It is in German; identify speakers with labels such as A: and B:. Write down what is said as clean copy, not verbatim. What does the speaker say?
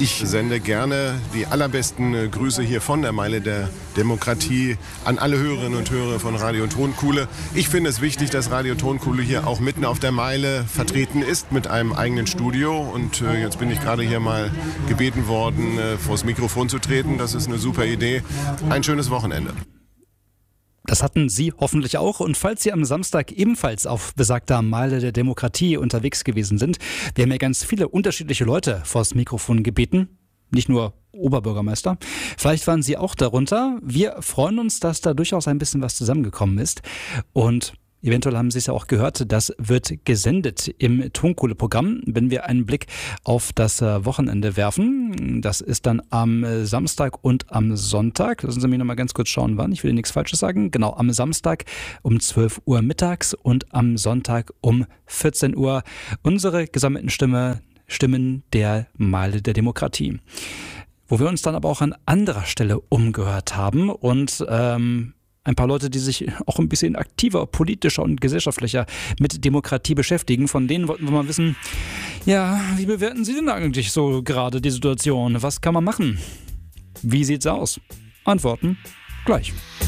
A: Ich sende gerne die allerbesten Grüße hier von der Meile der Demokratie an alle Hörerinnen und Hörer von Radio Tonkuhle. Ich finde es wichtig, dass Radio Tonkuhle hier auch mitten auf der Meile vertreten ist mit einem eigenen Studio. Und jetzt bin ich gerade hier mal gebeten worden, vors Mikrofon zu treten. Das ist eine super Idee. Ein schönes Wochenende.
B: Das hatten Sie hoffentlich auch. Und falls Sie am Samstag ebenfalls auf besagter Meile der Demokratie unterwegs gewesen sind, wir haben ja ganz viele unterschiedliche Leute vors Mikrofon gebeten. Nicht nur Oberbürgermeister. Vielleicht waren Sie auch darunter. Wir freuen uns, dass da durchaus ein bisschen was zusammengekommen ist. Und eventuell haben Sie es ja auch gehört, das wird gesendet im Tonkohle-Programm, wenn wir einen Blick auf das Wochenende werfen. Das ist dann am Samstag und am Sonntag. Lassen Sie mich noch mal ganz kurz schauen, wann. Ich will Ihnen nichts Falsches sagen. Genau, am Samstag um 12 Uhr mittags und am Sonntag um 14 Uhr. Unsere gesammelten Stimmen der Meile der Demokratie. Wo wir uns dann aber auch an anderer Stelle umgehört haben und ein paar Leute, die sich auch ein bisschen aktiver, politischer und gesellschaftlicher mit Demokratie beschäftigen. Von denen wollten wir mal wissen, ja, wie bewerten Sie denn eigentlich so gerade die Situation? Was kann man machen? Wie sieht's aus? Antworten gleich.